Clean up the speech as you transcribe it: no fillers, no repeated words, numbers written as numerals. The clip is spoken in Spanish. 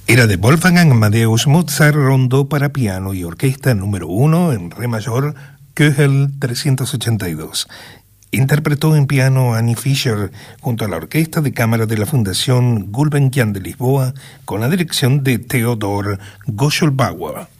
Era de Wolfgang Amadeus Mozart, Rondó para piano y orquesta número 1 en re mayor, Köchel 382. Interpretó en piano Annie Fischer junto a la Orquesta de Cámara de la Fundación Gulbenkian de Lisboa con la dirección de Theodor Gosselbauer.